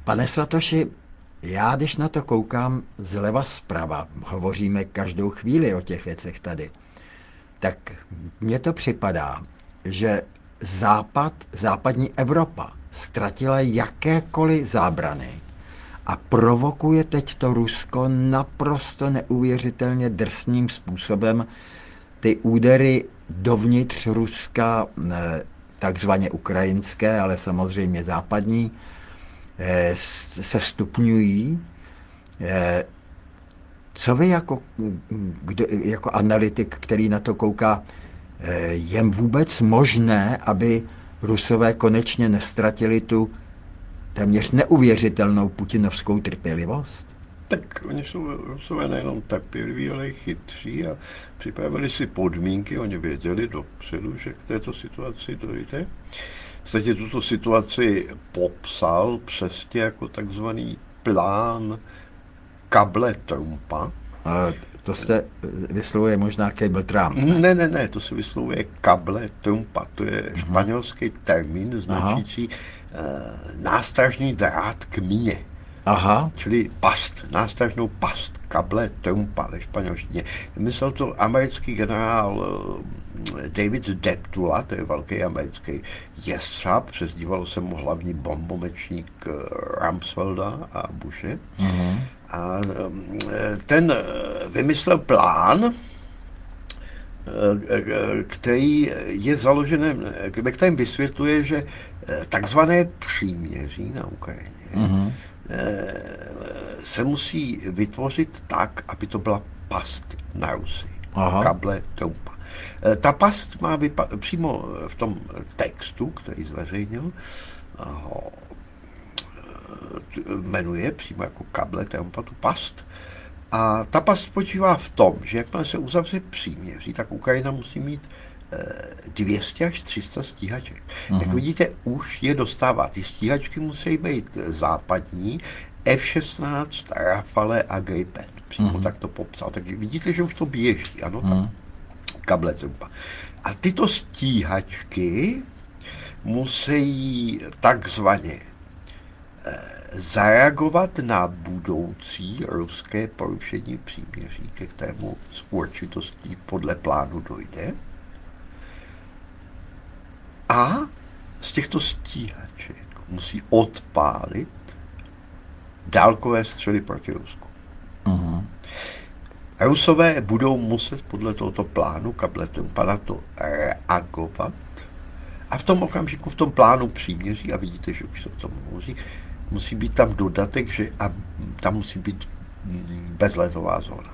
Pane Svatoši, já když na to koukám zleva zprava, hovoříme každou chvíli o těch věcech tady, tak mně to připadá, že západní Evropa ztratila jakékoliv zábrany a provokuje teď to Rusko naprosto neuvěřitelně drsným způsobem ty údery dovnitř Ruska, takzvaně ukrajinské, ale samozřejmě západní, se stupňují. Co vy jako analytik, který na to kouká, je vůbec možné, aby Rusové konečně nestratili tu téměř neuvěřitelnou putinovskou trpělivost? Tak oni jsou Rusové nejenom trpěliví, ale i chytří a připravili si podmínky, oni věděli dopředu, že k této situaci dojde. Vlastně tuto situaci popsal přesně jako takzvaný plán Cable Trumpa. To se vyslovuje možná Cable Trump. Ne, to se vyslovuje Cable Trumpa. To je španělský termín značící nástražný drát k mině. Aha. Čili past, nástražnou past, Cable Trumpa ve španělštině. Myslel to americký generál David Deptula, to je velký americký jestřáb, přezdívalo se mu hlavní bombomečník Rumsfelda a Bushe. A ten vymyslel plán, který je založen, ve kterém vysvětluje, že takzvané příměří na Ukrajině se musí vytvořit tak, aby to byla past na Rusy. Cable Trumpa. Ta past má přímo v tom textu, který zveřejnil, ho jmenuje přímo jako Cable Trumpa tu past. A ta past spočívá v tom, že jakmile se uzavře příměří, tak Ukrajina musí mít 200 až 300 stíhaček. Jak vidíte, už je dostává. Ty stíhačky musí být západní, F-16, Rafale a Gripen. Přímo tak to popsal. Tak vidíte, že už to běží, ano, tam Cable Trumpa. A tyto stíhačky musí takzvaně zareagovat na budoucí ruské porušení příměří, ke kterému s určitostí podle plánu dojde. A z těchto stíhaček musí odpálit dálkové střely proti Rusku. Rusové budou muset podle tohoto plánu Cable Trumpa na to reagovat a v tom okamžiku, v tom plánu příměří, a vidíte, že už se o tom hovoří, musí být tam dodatek, že tam musí být bezletová zóna.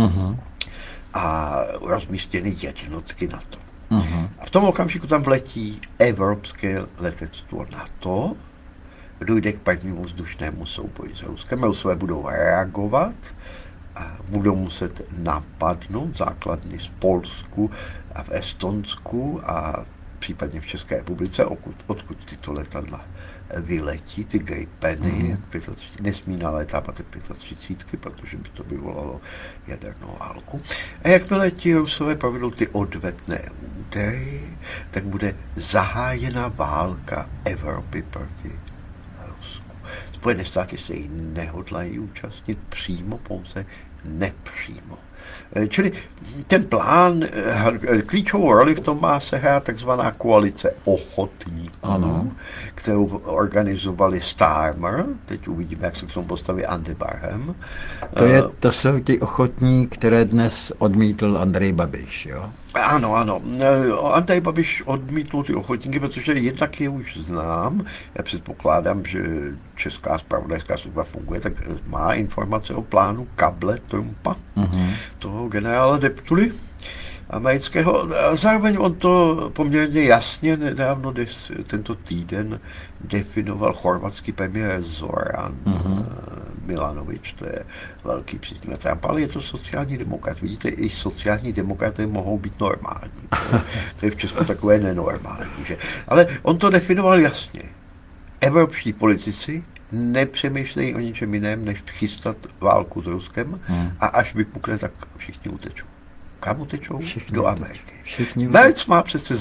A rozmístěny jednotky NATO. A v tom okamžiku tam vletí evropské letectvo NATO, dojde k prvnímu vzdušnému souboji s Ruskem. Rusové budou reagovat a budou muset napadnout základny v Polsku a v Estonsku a případně v České republice, odkud tyto letadla vyletí, ty Gripeny, nesmí nalétávat 35, protože by to vyvolalo jadernou válku. A jakmile ti Rusové provedou ty odvetné údery, tak bude zahájena válka Evropy proti Rusku. Spojené státy se jí nehodlají účastnit přímo, pouze nepřímo. Čili ten plán, klíčovou roli v tom má sehrát takzvaná koalice ochotníků, kterou organizovali Starmer, teď uvidíme, jak se k tomu postaví Andy Barham. To jsou ti ochotní, které dnes odmítl Andrej Babiš, jo? Ano. Andrej Babiš odmítl ty ochotníky, protože jednak je už znám. Já předpokládám, že česká zpravodajská služba funguje, tak má informace o plánu Cable Trumpa, toho generála Deptuly amerického. Zároveň on to poměrně jasně nedávno, tento týden, definoval chorvatský premiér Zoran Milanovič, to je velký příznivec Trumpa, ale je to sociální demokrat. Vidíte, i sociální demokraté mohou být normální. To je v Česku takové nenormální. Že? Ale on to definoval jasně. Evropští politici nepřemýšlejí o ničem jiném, než chystat válku s Ruskem a až vypukne, tak všichni utečou. Kam utečou? Všichni Do utečou. Ameriky. Všichni Merc má přece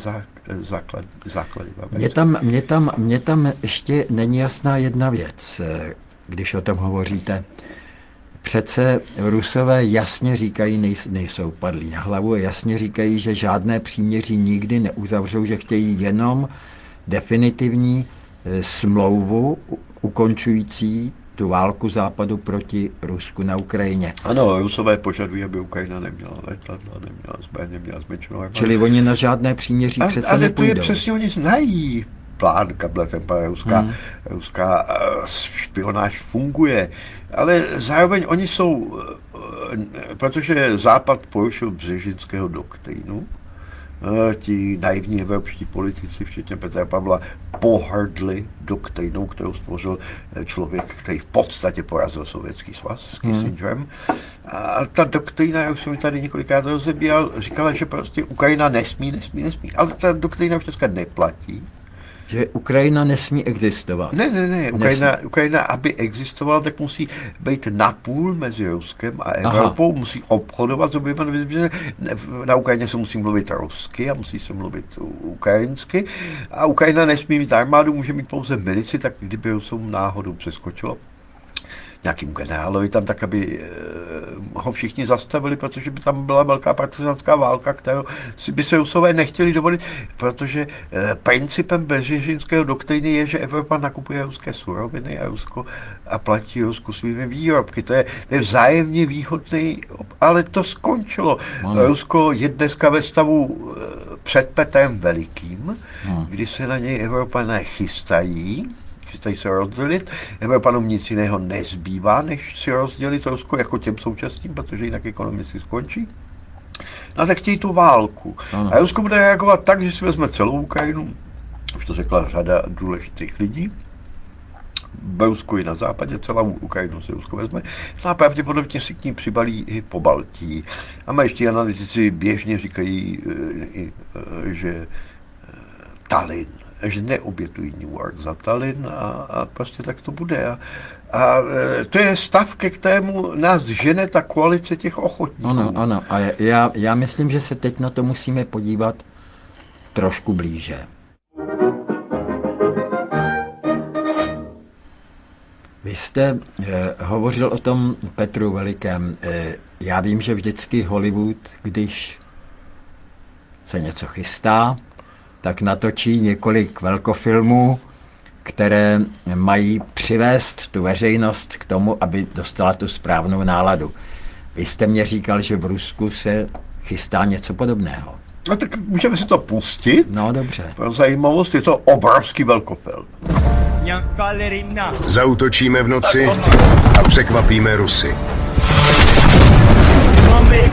základy v Americe. Mně tam ještě není jasná jedna věc, když o tom hovoříte. Přece Rusové jasně říkají, nejsou padlí na hlavu, jasně říkají, že žádné příměří nikdy neuzavřou, že chtějí jenom definitivní smlouvu ukončující tu válku Západu proti Rusku na Ukrajině. Ano, Rusové požadují, aby Ukrajina neměla letadla, neměla zbraně, neměla zmenšenou. Čili oni na žádné příměří přece ale nepůjdou. to je přesně, oni znají plán kabletem, ruská špionáž funguje, ale zároveň oni jsou, protože Západ porušil Břežinského doktrínu, ti naivní evropští politici, včetně Petra Pavla, pohrdli doktrínou, kterou stvořil člověk, který v podstatě porazil Sovětský svaz s Kissingerem. A ta doktrína, jak jsem mi tady několikrát rozebíral, říkala, že prostě Ukrajina nesmí. Ale ta doktrína už dneska neplatí. Že Ukrajina nesmí existovat. Ne. Ukrajina, aby existovala, tak musí být napůl mezi Ruskem a Evropou, musí obchodovat s oběma. Na Ukrajině se musí mluvit rusky a musí se mluvit ukrajinsky. A Ukrajina nesmí mít armádu, může mít pouze milici, tak kdyby Rusům náhodou přeskočilo nějakým generálovi tam, tak aby ho všichni zastavili, protože by tam byla velká partizánská válka, kterou by se Rusové nechtěli dovolit, protože principem Břežinského doktríny je, že Evropa nakupuje ruské suroviny a platí Rusku svými výrobky. To je vzájemně výhodný, ale to skončilo. Rusko je dneska ve stavu před Petrem Velikým, kdy se na něj Evropané chystají se rozdělit. Evropanům nic jiného nezbývá, než si rozdělit Rusko jako těm současným, protože jinak ekonomicky skončí. No tak chtějí tu válku. A Rusko bude reagovat tak, že si vezme celou Ukrajinu, už to řekla řada důležitých lidí, v Rusku i na západě, celou Ukrajinu se Rusko vezme, no a pravděpodobně si k ní přibalí i po Baltii. Američtí analytici běžně říkají, že Tallinn, že neobětují New York za Tallinn a prostě tak to bude. A to je stav, ke kterému nás žene ta koalice těch ochotníků. Ano. A já myslím, že se teď na to musíme podívat trošku blíže. Vy jste hovořil o tom Petru Velikém. Já vím, že vždycky Hollywood, když se něco chystá, tak natočí několik velkofilmů, které mají přivést tu veřejnost k tomu, aby dostala tu správnou náladu. Vy jste mě říkal, že v Rusku se chystá něco podobného. No tak můžeme si to pustit. No dobře. Pro zajímavost, je to obrovský velkofilm. Zaútočíme v noci a překvapíme Rusy.